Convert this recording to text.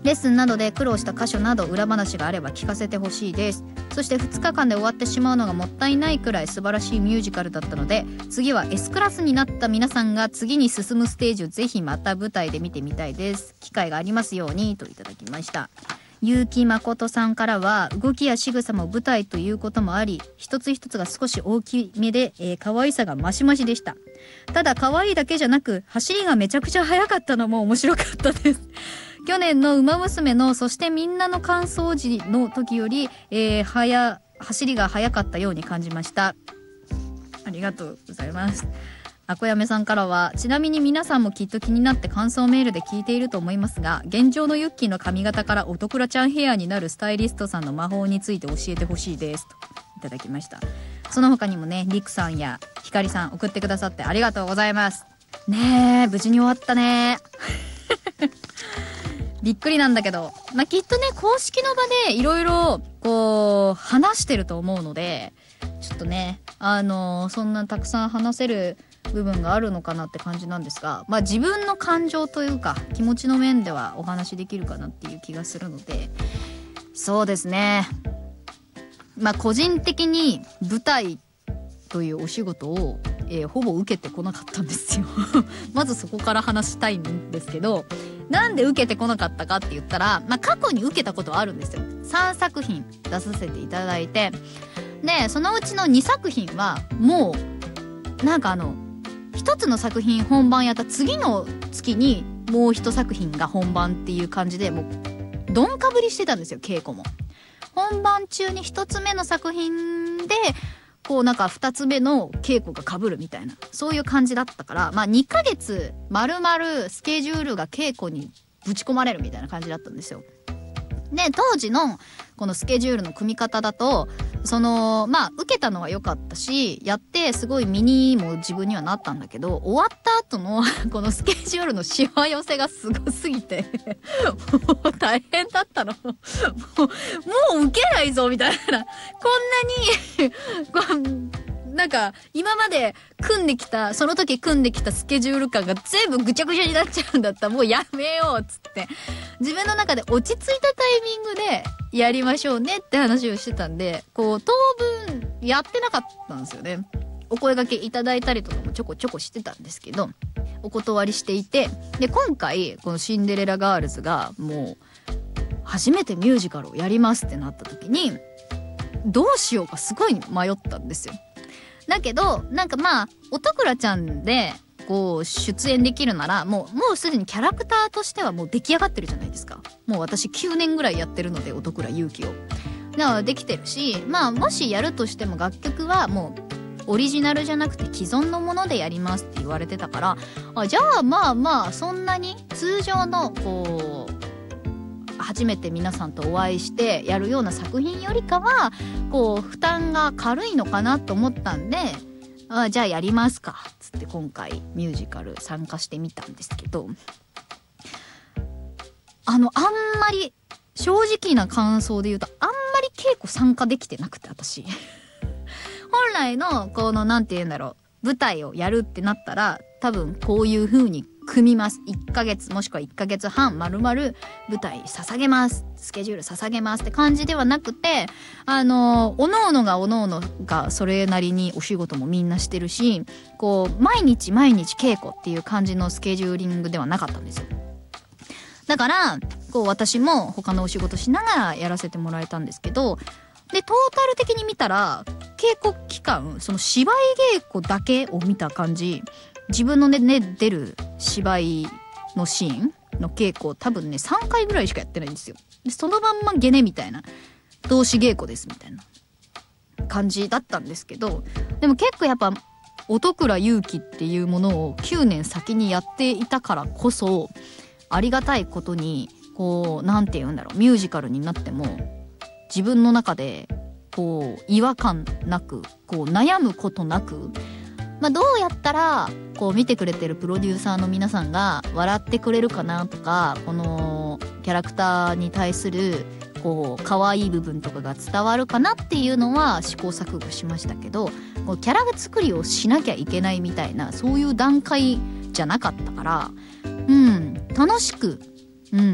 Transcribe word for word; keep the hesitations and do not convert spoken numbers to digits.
レッスンなどで苦労した箇所など裏話があれば聞かせてほしいです。そしてふつかかんで終わってしまうのがもったいないくらい素晴らしいミュージカルだったので、次は S クラスになった皆さんが次に進むステージをぜひまた舞台で見てみたいです。機会がありますように、といただきました。結城誠さんからは、動きや仕草も舞台ということもあり、一つ一つが少し大きめで、えー、可愛さがマシマシでした。ただ可愛いだけじゃなく走りがめちゃくちゃ速かったのも面白かったです。去年のウマ娘のそしてみんなの感想時の時より、えー、速走りが速かったように感じました。ありがとうございます。あこやめさんからは、ちなみに皆さんもきっと気になって感想メールで聞いていると思いますが、現状のユッキーの髪型からおとくらちゃんヘアになるスタイリストさんの魔法について教えてほしいですといただきました。その他にもね、りくさんやひかりさん送ってくださってありがとうございますね。え無事に終わったねびっくりなんだけど、まあ、きっとね公式の場でいろいろこう話してると思うので、ちょっとねあのー、そんなたくさん話せる部分があるのかなって感じなんですが、まあ自分の感情というか気持ちの面ではお話できるかなっていう気がするので、そうですね、まあ個人的に舞台というお仕事を、えー、ほぼ受けてこなかったんですよまずそこから話したいんですけど、なんで受けてこなかったかって言ったら、まあ過去に受けたことはあるんですよ。さんさく品出させていただいて、でそのうちのにさく品はもうなんかあの一つの作品本番やった次の月にもう一作品が本番っていう感じで、もうどんかぶりしてたんですよ。稽古も本番中に一つ目の作品でこうなんか二つ目の稽古が被るみたいな、そういう感じだったから、まあにかげつまるまるスケジュールが稽古にぶち込まれるみたいな感じだったんですよ。で当時のこのスケジュールの組み方だと、そのまあ受けたのは良かったし、やってすごい身にも自分にはなったんだけど、終わった後のこのスケジュールのしわ寄せがすごすぎてもう大変だったのもう、もう受けないぞみたいな、こんなになんか今まで組んできたその時組んできたスケジュール感が全部ぐちゃぐちゃになっちゃうんだったらもうやめようっつって、自分の中で落ち着いたタイミングでやりましょうねって話をしてたんで、こう当分やってなかったんですよね。お声掛けいただいたりとかもちょこちょこしてたんですけど、お断りしていて、で今回このシンデレラガールズがもう初めてミュージカルをやりますってなった時にどうしようかすごい迷ったんですよ。だけどなんかまあ音倉ちゃんでこう出演できるならもうもうすでにキャラクターとしてはもう出来上がってるじゃないですか。もう私きゅうねんぐらいやってるので音倉優希をだからできてるし、まあもしやるとしても楽曲はもうオリジナルじゃなくて既存のものでやりますって言われてたから、あじゃあまあまあそんなに通常のこう初めて皆さんとお会いしてやるような作品よりかはこう負担が軽いのかなと思ったんで、あじゃあやりますかっつって今回ミュージカル参加してみたんですけど、あのあんまり正直な感想で言うとあんまり稽古参加できてなくて、私本来のこのなんて言うんだろう、舞台をやるってなったら多分こういう風に組みます。いっかげつもしくはいっかげつはんまるまる舞台捧げます、スケジュール捧げますって感じではなくて、あのおのおのがおのおのがそれなりにお仕事もみんなしてるし、こう毎日毎日稽古っていう感じのスケジューリングではなかったんですよ。だからこう私も他のお仕事しながらやらせてもらえたんですけど、でトータル的に見たら稽古期間その芝居稽古だけを見た感じ、自分のね、ね出る芝居のシーンの稽古多分ねさんかいぐらいしかやってないんですよ。でそのまんまゲネみたいな通し稽古ですみたいな感じだったんですけど、でも結構やっぱ音倉優希っていうものをきゅうねん先にやっていたからこそありがたいことにこうなんて言うんだろう、ミュージカルになっても自分の中でこう違和感なくこう悩むことなく、まあ、どうやったらこう見てくれてるプロデューサーの皆さんが笑ってくれるかなとか、このキャラクターに対するこう可愛い部分とかが伝わるかなっていうのは試行錯誤しましたけど、こうキャラ作りをしなきゃいけないみたいなそういう段階じゃなかったから、うん楽しく